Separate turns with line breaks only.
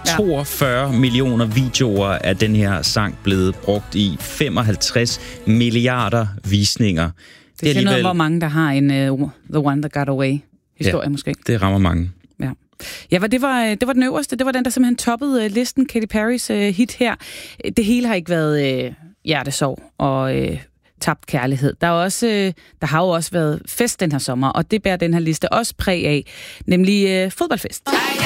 42 millioner videoer af den her sang blevet brugt i 55 milliarder visninger.
Det er alligevel noget, hvor mange, der har en The One That Got Away historie måske.
Det rammer mange.
Ja, det var den øverste. Det var den, der simpelthen toppede listen, Katy Perrys hit her. Det hele har ikke været hjertesorg og tabt kærlighed. Der har jo også været fest den her sommer, og det bærer den her liste også præg af, nemlig fodboldfest.